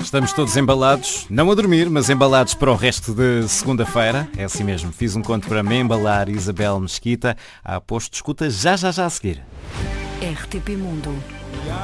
Estamos todos embalados, não a dormir, mas embalados para o resto de segunda-feira. É assim mesmo, fiz um conto para me embalar, Isabel Mesquita. A Aposto escuta já a seguir. RTP Mundo.